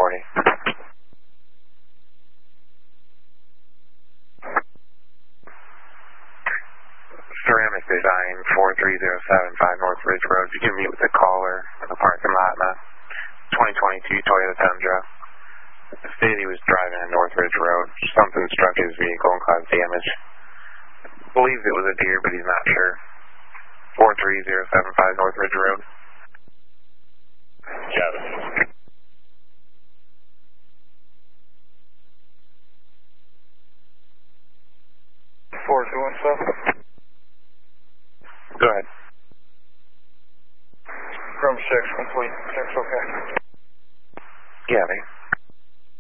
1040. Ceramic Design, 43075 North Ridge Road. You can meet with the caller in the parking lot in a 2022 Toyota Tundra. The state he was driving on North Ridge Road. Something struck his vehicle and caused damage. Believes it was a deer, but he's not sure. 43075 North Ridge Road. Got it. 4217. Go ahead. From 6 complete. That's okay. Yeah, man.